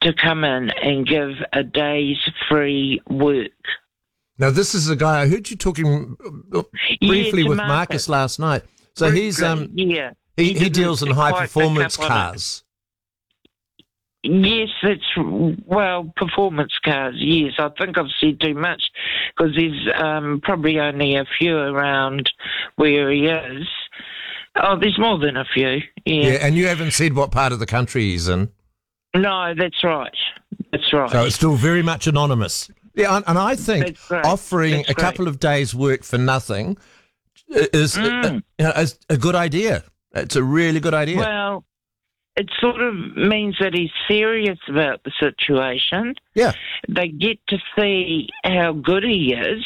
to come in and give a day's free work. Now, this is a guy, I heard you talking briefly with Marcus Marcus last night. So he's yeah. he didn't deals in quite high-performance pick up on it. cars. Yes, performance cars, yes. I think I've said too much because there's probably only a few around where he is. Oh, there's more than a few, Yeah, and you haven't said what part of the country he's in. No, that's right. That's right. So it's still very much anonymous. Yeah, and I think That's great. offering That's a couple of days' work for nothing is a good idea. It's a really good idea. Well, it sort of means that he's serious about the situation. Yeah. They get to see how good he is.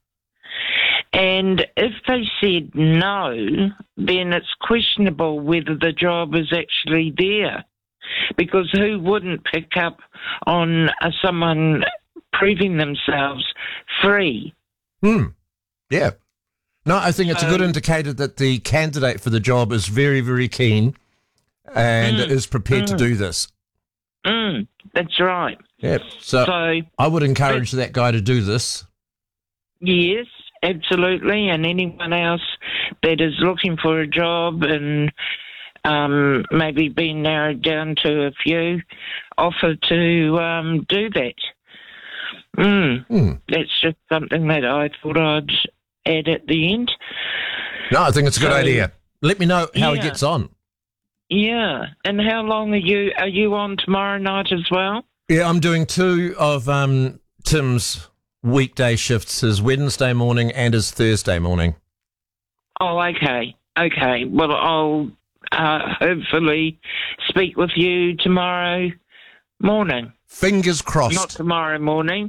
And if they said no, then it's questionable whether the job is actually there. Because who wouldn't pick up on someone proving themselves free? Yeah. No, I think it's a good indicator that the candidate for the job is very, very keen and is prepared to do this. That's right. Yeah. So I would encourage that guy to do this. Yes, absolutely. And anyone else that is looking for a job and maybe being narrowed down to a few, offer to do that. That's just something that I thought I'd add at the end. No, I think it's a good idea. Let me know how he gets on. Yeah. And how long are you on tomorrow night as well? Yeah, I'm doing two of Tim's weekday shifts, his Wednesday morning and his Thursday morning. Oh, okay. Okay. Well, I'll hopefully speak with you tomorrow morning. Fingers crossed. Not tomorrow morning.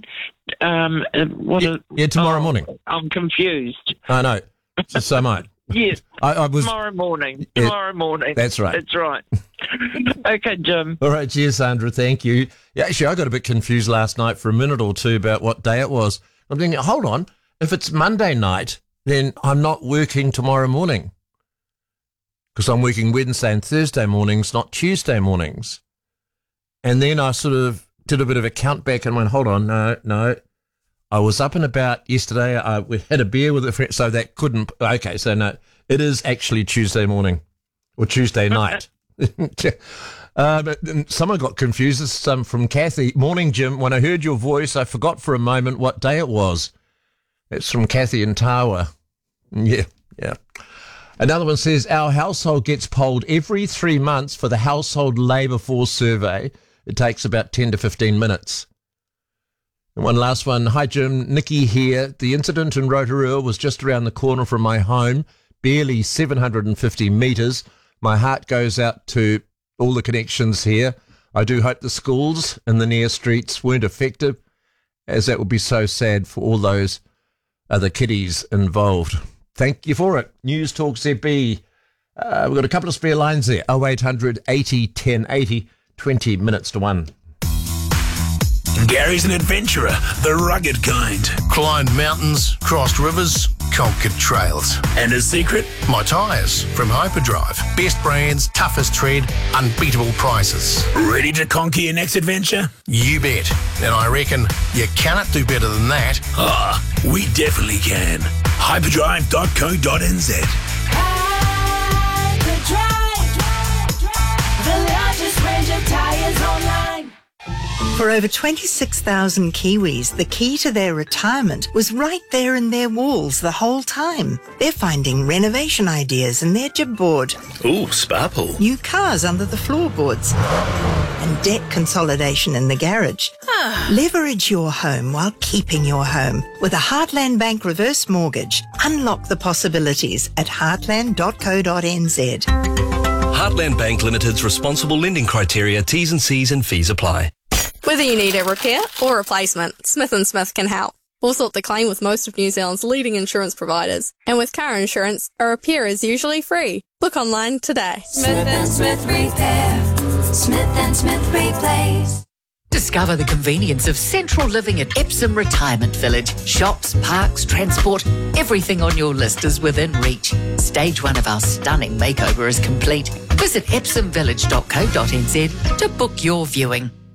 Tomorrow morning. I'm confused. I know. So am I. Yes. I was tomorrow morning. Tomorrow morning. That's right. That's right. Okay, Jim. All right. Cheers, Sandra. Thank you. Yeah, actually, I got a bit confused last night for a minute or two about what day it was. I'm thinking, hold on. If it's Monday night, then I'm not working tomorrow morning because I'm working Wednesday and Thursday mornings, not Tuesday mornings. And then I sort of did a bit of a count back and went, hold on, no. I was up and about yesterday. We had a beer with a friend, so that couldn't. Okay, so no, it is actually Tuesday morning or Tuesday night. But someone got confused. This is from Kathy. Morning, Jim. When I heard your voice, I forgot for a moment what day it was. It's from Kathy in Tawa. Yeah. Another one says, our household gets polled every 3 months for the Household Labour Force Survey. It takes about 10 to 15 minutes. And one last one. Hi, Jim. Nikki here. The incident in Rotorua was just around the corner from my home, barely 750 metres. My heart goes out to all the connections here. I do hope the schools in the near streets weren't affected, as that would be so sad for all those other kiddies involved. Thank you for it. News Talk ZB. We've got a couple of spare lines there. 0800 80 1080, 20 minutes to 1. Gary's an adventurer, the rugged kind. Climbed mountains, crossed rivers, conquered trails. And his secret? My tyres from Hyperdrive. Best brands, toughest tread, unbeatable prices. Ready to conquer your next adventure? You bet. And I reckon you cannot do better than that. We definitely can. Hyperdrive.co.nz. Hyperdrive, the largest range of tyres online. For over 26,000 Kiwis, the key to their retirement was right there in their walls the whole time. They're finding renovation ideas in their jib board. Ooh, spa pool. New cars under the floorboards. And debt consolidation in the garage. Leverage your home while keeping your home. With a Heartland Bank reverse mortgage, unlock the possibilities at heartland.co.nz. Heartland Bank Limited's responsible lending criteria, T's and C's and fees apply. Whether you need a repair or replacement, Smith & Smith can help. We'll sort the claim with most of New Zealand's leading insurance providers. And with car insurance, a repair is usually free. Book online today. Smith & Smith Repair. Smith & Smith Replace. Discover the convenience of central living at Epsom Retirement Village. Shops, parks, transport, everything on your list is within reach. Stage 1 of our stunning makeover is complete. Visit epsomvillage.co.nz to book your viewing.